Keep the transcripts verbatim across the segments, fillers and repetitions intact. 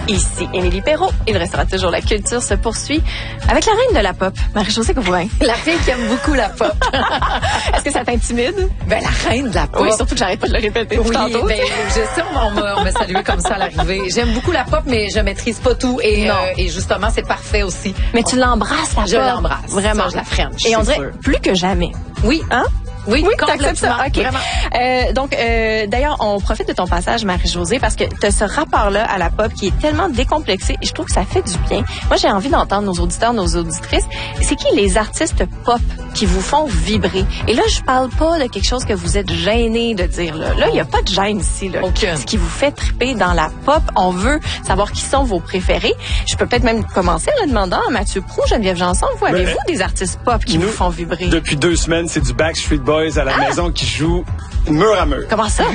Ici Émilie Perrault. Il restera toujours la culture se poursuit avec la reine de la pop, Marie-Josée Couvain. La fille qui aime beaucoup la pop. Est-ce que ça t'intimide? Ben, la reine de la pop. Oui, surtout que j'arrête pas de le répéter oui, tantôt. Ben, je sais, on m'a, on m'a salué comme ça à l'arrivée. J'aime beaucoup la pop, mais je maîtrise pas tout. Et, euh, et justement, c'est parfait aussi. Mais tu l'embrasses, la pop. Je l'embrasse. Vraiment. Ça, je la French. Et on dirait sûr. plus que jamais. Oui. Hein? Oui, oui, complètement. ça. OK. Vraiment. Euh, donc, euh, d'ailleurs, on profite de ton passage, Marie-Josée, parce que tu as ce rapport-là à la pop qui est tellement décomplexé et je trouve que ça fait du bien. Moi, j'ai envie d'entendre nos auditeurs, nos auditrices. C'est qui les artistes pop qui vous font vibrer? Et là, je parle pas de quelque chose que vous êtes gêné de dire. Là, là, il y a pas de gêne ici. Là. Aucune. Ce qui vous fait triper dans la pop, on veut savoir qui sont vos préférés. Je peux peut-être même commencer en demandant à Mathieu Proulx, Geneviève Janson, vous avez-vous Mais, des artistes pop qui nous, vous font vibrer? Depuis deux semaines, c'est du Backstreet Boys à la Ah! maison qui joue mur à mur. Comment ça?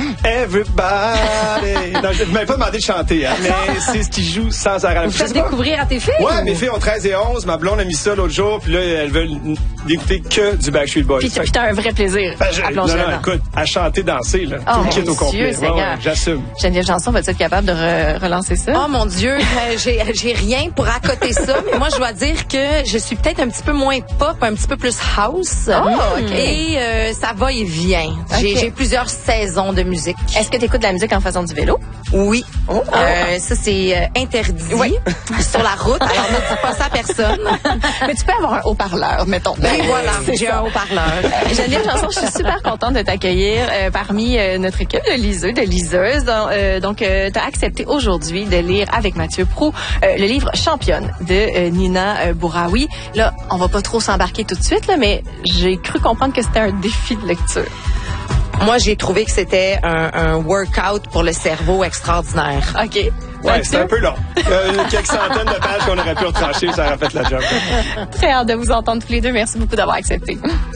Everybody. Non, je ne m'avais pas demandé de chanter, hein, mais c'est ce qui joue sans arrêt. Vous faites découvrir à tes filles? Ouais, ou? mes filles ont treize et onze. Ma blonde a mis ça l'autre jour, puis là, elles veulent n'écouter que du Backstreet Boys. Puis t'as un vrai plaisir Ben, je, à non, plonger non, dedans. écoute, à chanter, danser, là. Oh, tout le mon kit au Dieu, complet. Seigneur. Ouais, ouais, j'assume. Geneviève Janson, vas-tu être capable de re- relancer ça? Oh mon Dieu, euh, j'ai, j'ai rien pour accoter ça, mais moi je dois dire que je suis peut-être un petit peu moins pop, un petit peu plus house. Oh, OK. Et euh, ça va et vient. J'ai, OK. j'ai plusieurs saisons de musique. Est-ce que tu écoutes de la musique en faisant du vélo? Oui. Oh. Euh, ça c'est euh, interdit Oui. sur la route. Alors ne dis pas ça à personne. Mais tu peux avoir un haut-parleur, mettons. Et voilà, C'est j'ai ça. un haut-parleur. Euh, Geneviève Janson, je suis super contente de t'accueillir euh, parmi euh, notre équipe de liseux, de liseuses. Donc, euh, donc euh, tu as accepté aujourd'hui de lire avec Mathieu Proulx euh, le livre Championne de euh, Nina euh, Bouraoui. Là, on va pas trop s'embarquer tout de suite, là, mais j'ai cru comprendre que c'était un défi de lecture. Moi j'ai trouvé que c'était un, un workout pour le cerveau extraordinaire. OK. Ouais, c'est un peu long. Euh, quelques centaines de pages qu'on aurait pu retrancher, ça aurait fait la job. Très hâte de vous entendre tous les deux. Merci beaucoup d'avoir accepté.